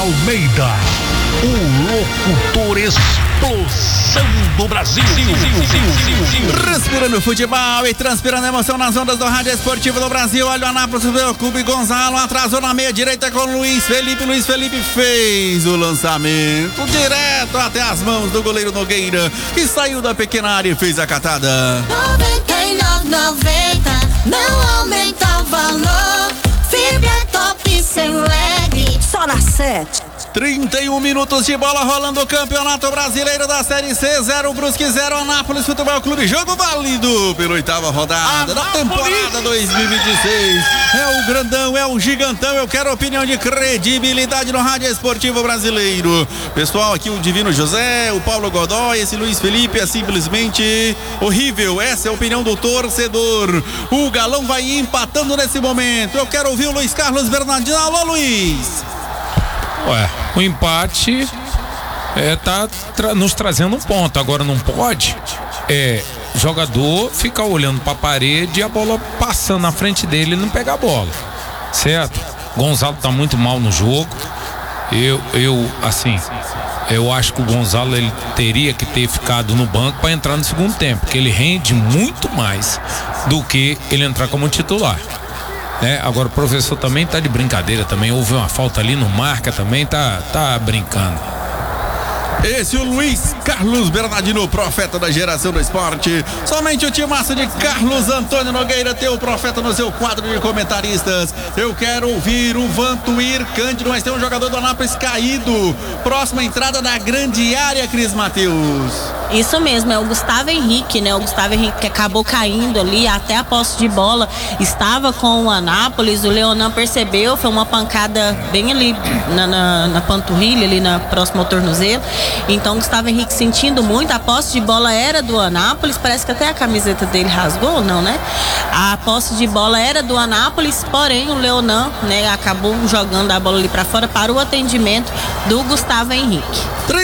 Almeida, o locutor explosão do Brasil. Respirando futebol e transpirando emoção nas ondas do Rádio Esportivo do Brasil. Olha o Anápolis, o Clube Gonzalo atrasou na meia direita com Luiz Felipe. Luiz Felipe fez o lançamento direto até as mãos do goleiro Nogueira, que saiu da pequena área e fez a catada. 99,90, não aumenta o valor. Fibra top sem lag, só na 7. 31 minutos de bola rolando o Campeonato Brasileiro da Série C. 0 Brusque, 0 Anápolis Futebol Clube. Jogo válido pela 8ª rodada da temporada 2026. É o grandão, é o gigantão. Eu quero opinião de credibilidade no Rádio Esportivo Brasileiro. Pessoal, aqui o Divino José, o Paulo Godoy, esse Luiz Felipe é simplesmente horrível. Essa é a opinião do torcedor. O Galão vai empatando nesse momento. Eu quero ouvir o Luiz Carlos Bernardino. Alô, Luiz. O empate tá nos trazendo um ponto. Agora não pode jogador ficar olhando para a parede e a bola passando na frente dele e não pegar a bola, certo? Gonzalo tá muito mal no jogo. Eu acho que o Gonzalo ele teria que ter ficado no banco para entrar no segundo tempo, porque ele rende muito mais do que ele entrar como titular. Agora o professor também tá de brincadeira também, houve uma falta ali, no marca também, tá brincando. Esse é o Luiz Carlos Bernardino, profeta da geração do esporte. Somente o timaço de Carlos Antônio Nogueira tem o profeta no seu quadro de comentaristas. Eu quero ouvir o Vantuir Cândido, mas tem um jogador do Anápolis caído. Próxima entrada da grande área, Cris Mateus. Isso mesmo, é o Gustavo Henrique, né? O Gustavo Henrique que acabou caindo ali, até a posse de bola estava com o Anápolis. O Leonan percebeu, foi uma pancada bem ali na panturrilha, ali próximo ao tornozelo. Então, Gustavo Henrique sentindo muito, a posse de bola era do Anápolis, parece que até a camiseta dele rasgou, não, né? A posse de bola era do Anápolis, porém o Leonan, né, acabou jogando a bola ali para fora para o atendimento do Gustavo Henrique.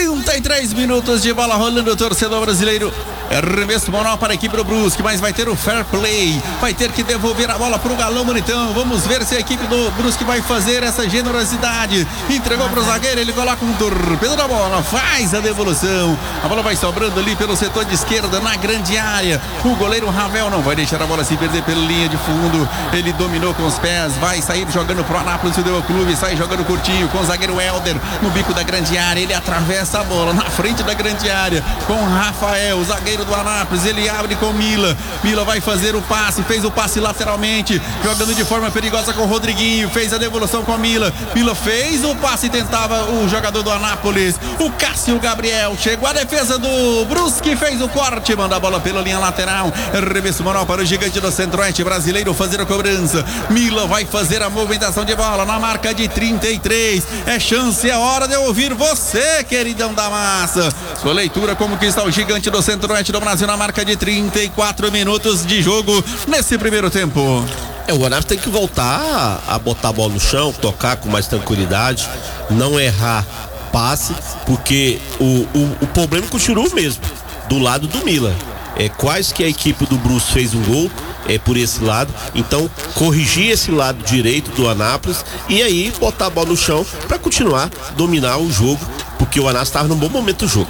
33 minutos de bola rolando, o torcedor brasileiro. Arremesso manual para a equipe do Brusque, mas vai ter o fair play, vai ter que devolver a bola para o Galão Bonitão. Vamos ver se a equipe do Brusque vai fazer essa generosidade. Entregou para o zagueiro, ele coloca um torpedo na bola, faz a devolução. A bola vai sobrando ali pelo setor de esquerda, na grande área. O goleiro Ravel não vai deixar a bola se perder pela linha de fundo. Ele dominou com os pés, vai sair jogando pro Anápolis Futebol Clube, sai jogando curtinho com o zagueiro Helder no bico da grande área. Ele atravessa a bola na frente da grande área com o Rafael, o zagueiro do Anápolis. Ele abre com Mila vai fazer o passe, fez o passe lateralmente, jogando de forma perigosa com o Rodriguinho, fez a devolução com a Mila fez o passe e tentava o jogador do Anápolis, o Cássio Gabriel, chegou a defesa do Brusque, fez o corte, manda a bola pela linha lateral, arremesso manual para o gigante do Centro-Oeste brasileiro fazer a cobrança. Mila vai fazer a movimentação de bola na marca de 33, é chance, é hora de ouvir você, queridão da massa. Sua leitura, como que está o gigante do Centro-Oeste do Brasil na marca de 34 minutos de jogo nesse primeiro tempo. O Anápolis tem que voltar a botar a bola no chão, tocar com mais tranquilidade, não errar passe, porque o problema continua o mesmo, do lado do Mila. Quase que a equipe do Brusque fez um gol por esse lado, então corrigir esse lado direito do Anápolis e aí botar a bola no chão para continuar dominar o jogo, porque o Anápolis estava num bom momento do jogo.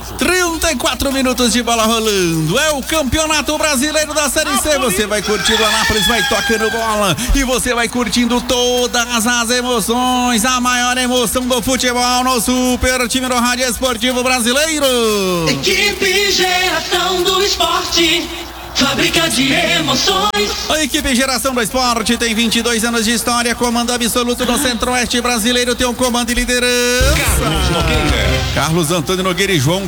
34 minutos de bola rolando, é o Campeonato Brasileiro da Série C. Você vai curtindo o Anápolis, vai tocando bola e você vai curtindo todas as emoções, a maior emoção do futebol no super time do Rádio Esportivo Brasileiro. Equipe Geração do Esporte, fábrica de emoções. A equipe Geração do Esporte tem 22 anos de história, comando absoluto no Centro-Oeste brasileiro, tem um comando e liderança. Carlos Nogueira, Carlos Antônio Nogueira e João